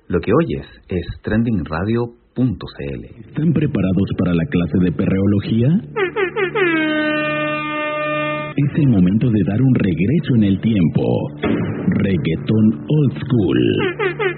Lo que oyes es trendingradio.cl. ¿Están preparados para la clase de perreología? Es el momento de dar un regreso en el tiempo. Reggaetón Old School.